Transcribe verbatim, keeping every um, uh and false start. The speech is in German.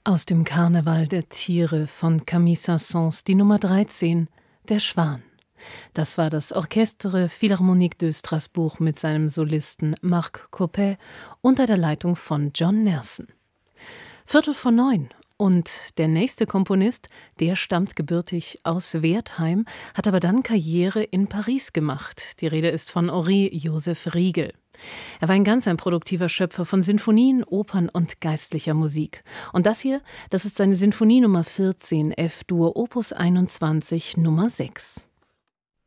Aus dem Karneval der Tiere von Camille Saint-Saëns die Nummer dreizehn, Der Schwan. Das war das Orchestre Philharmonique de Strasbourg mit seinem Solisten Marc Coppet unter der Leitung von John Nersen. Viertel vor neun. Und der nächste Komponist, der stammt gebürtig aus Wertheim, hat aber dann Karriere in Paris gemacht. Die Rede ist von Henri Joseph Riegel. Er war ein ganz ein produktiver Schöpfer von Sinfonien, Opern und geistlicher Musik. Und das hier, das ist seine Sinfonie Nummer vierzehn, F-Dur, Opus einundzwanzig, Nummer sechs.